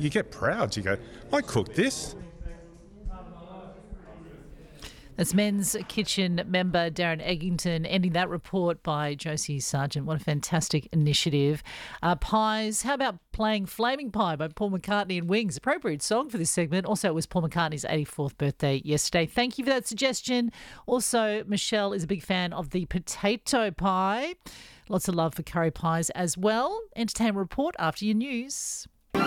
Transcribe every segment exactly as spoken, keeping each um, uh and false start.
you get proud. You go, I cooked this. That's Men's Kitchen member Darren Eggington, ending that report by Josie Sargent. What a fantastic initiative. Uh, pies, how about playing Flaming Pie by Paul McCartney and Wings? Appropriate song for this segment. Also, it was Paul McCartney's eighty-fourth birthday yesterday. Thank you for that suggestion. Also, Michelle is a big fan of the potato pie. Lots of love for curry pies as well. Entertainment report after your news.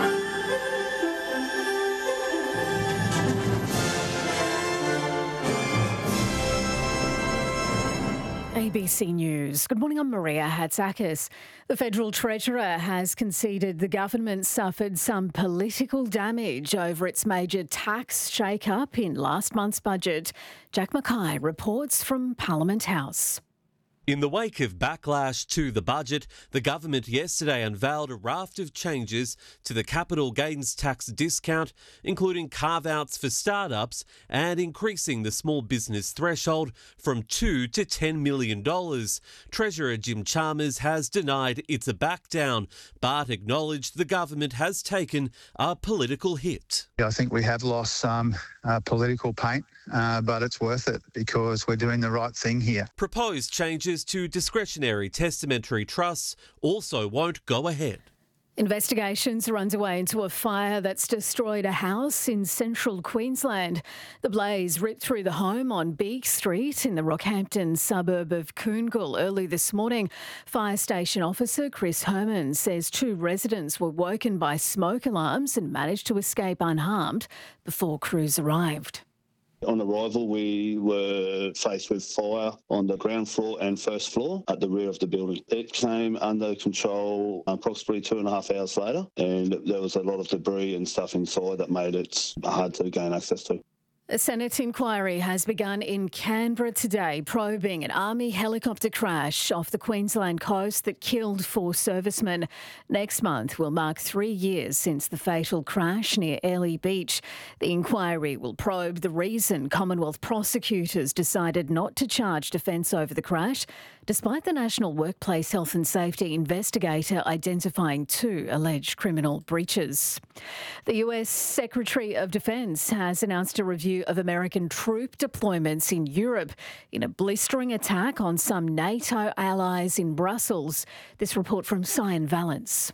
A B C News. Good morning, I'm Maria Hatzakis. The Federal Treasurer has conceded the government suffered some political damage over its major tax shake-up in last month's budget. Jack Mackay reports from Parliament House. In the wake of backlash to the budget, the government yesterday unveiled a raft of changes to the capital gains tax discount, including carve-outs for startups and increasing the small business threshold from two to ten million dollars. Treasurer Jim Chalmers has denied it's a back-down, but acknowledged the government has taken a political hit. I think we have lost some uh, political paint, uh, but it's worth it because we're doing the right thing here. Proposed changes to discretionary testamentary trusts also won't go ahead. Investigations are underway into a fire that's destroyed a house in central Queensland. The blaze ripped through the home on Beak Street in the Rockhampton suburb of Coongal early this morning. Fire station officer Chris Herman says two residents were woken by smoke alarms and managed to escape unharmed before crews arrived. On arrival, we were faced with fire on the ground floor and first floor at the rear of the building. It came under control approximately two and a half hours later, and there was a lot of debris and stuff inside that made it hard to gain access to. A Senate inquiry has begun in Canberra today, probing an Army helicopter crash off the Queensland coast that killed four servicemen. Next month will mark three years since the fatal crash near Airlie Beach. The inquiry will probe the reason Commonwealth prosecutors decided not to charge defence over the crash, despite the National Workplace Health and Safety investigator identifying two alleged criminal breaches. The U S Secretary of Defence has announced a review of American troop deployments in Europe in a blistering attack on some NATO allies in Brussels. This report from Cyan Valance.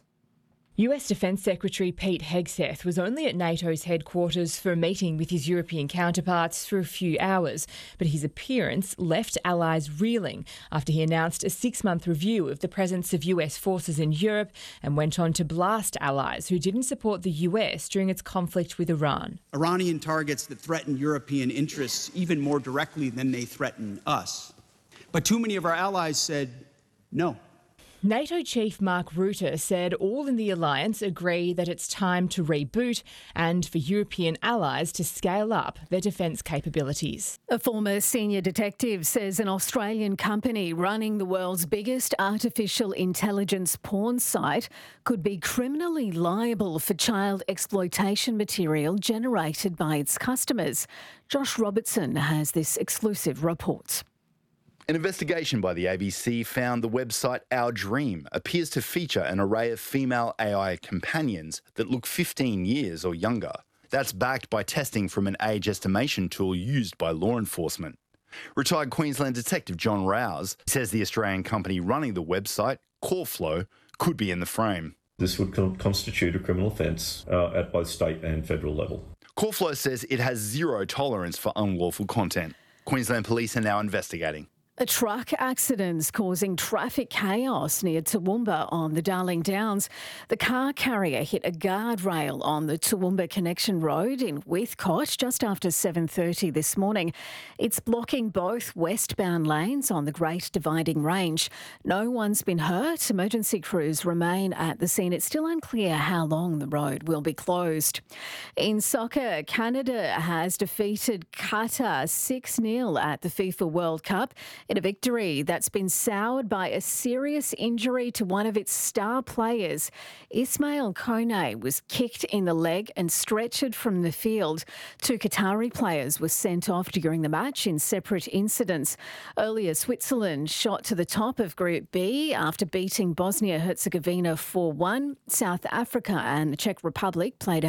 U S Defence Secretary Pete Hegseth was only at NATO's headquarters for a meeting with his European counterparts for a few hours, but his appearance left allies reeling after he announced a six-month review of the presence of U S forces in Europe and went on to blast allies who didn't support the U S during its conflict with Iran. Iranian targets that threaten European interests even more directly than they threaten us. But too many of our allies said no. NATO Chief Mark Rutte said all in the alliance agree that it's time to reboot and for European allies to scale up their defence capabilities. A former senior detective says an Australian company running the world's biggest artificial intelligence porn site could be criminally liable for child exploitation material generated by its customers. Josh Robertson has this exclusive report. An investigation by the A B C found the website Our Dream appears to feature an array of female A I companions that look fifteen years or younger. That's backed by testing from an age estimation tool used by law enforcement. Retired Queensland Detective John Rouse says the Australian company running the website, CallFlow, could be in the frame. This would con- constitute a criminal offence uh, at both state and federal level. CallFlow says it has zero tolerance for unlawful content. Queensland Police are now investigating. A truck accident's causing traffic chaos near Toowoomba on the Darling Downs. The car carrier hit a guardrail on the Toowoomba Connection Road in Whithcott just after seven thirty this morning. It's blocking both westbound lanes on the Great Dividing Range. No one's been hurt. Emergency crews remain at the scene. It's still unclear how long the road will be closed. In soccer, Canada has defeated Qatar six nil at the FIFA World Cup, in a victory that's been soured by a serious injury to one of its star players. Ismail Kone was kicked in the leg and stretchered from the field. Two Qatari players were sent off during the match in separate incidents. Earlier, Switzerland shot to the top of Group B after beating Bosnia-Herzegovina four one. South Africa and the Czech Republic played